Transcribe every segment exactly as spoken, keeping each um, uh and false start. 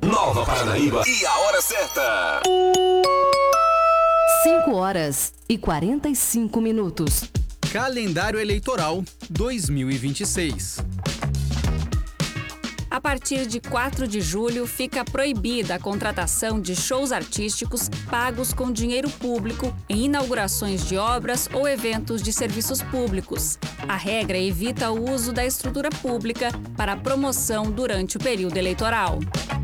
Nova Paranaíba e a hora certa. cinco horas e quarenta e cinco minutos. Calendário Eleitoral dois mil e vinte e seis. A partir de quatro de julho, fica proibida a contratação de shows artísticos pagos com dinheiro público em inaugurações de obras ou eventos de serviços públicos. A regra evita o uso da estrutura pública para promoção durante o período eleitoral.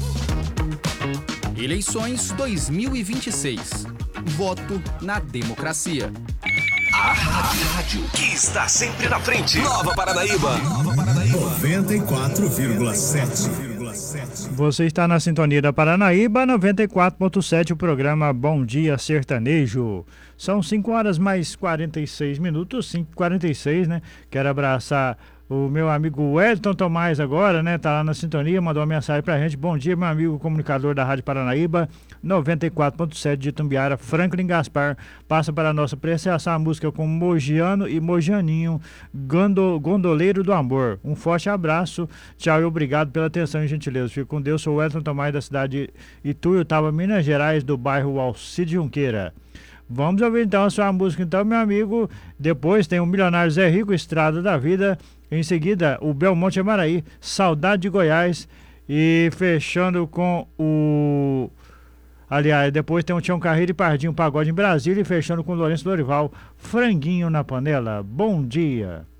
Eleições dois mil e vinte e seis. Voto na democracia. A rádio, rádio que está sempre na frente. Nova Paranaíba. Nova Paranaíba. noventa e quatro vírgula sete. Você está na sintonia da Paranaíba, noventa e quatro ponto sete, o programa Bom Dia Sertanejo. São cinco horas mais quarenta e seis minutos, cinco e quarenta e seis, né? Quero abraçar o meu amigo Wellington Tomás agora, né? Tá lá na sintonia, mandou uma mensagem pra gente. Bom dia, meu amigo comunicador da Rádio Paranaíba, noventa e quatro ponto sete de Itumbiara, Franklin Gaspar. Passa para a nossa apreciação a música com Mogiano e Mojaninho, Gondo, Gondoleiro do Amor. Um forte abraço, tchau e obrigado pela atenção e gentileza. Fico com Deus, sou o Wellington Tomás da cidade de Ituiutaba, Minas Gerais, do bairro Alcide Junqueira. Vamos ouvir então a sua música então, meu amigo. Depois tem o Milionário Zé Rico, Estrada da Vida. Em seguida, o Belmonte Amaraí, Saudade de Goiás. E fechando com o... Aliás, depois tem o Tião Carreiro e Pardinho Pagode em Brasília. E fechando com o Lourenço Dorival, Franguinho na Panela. Bom dia.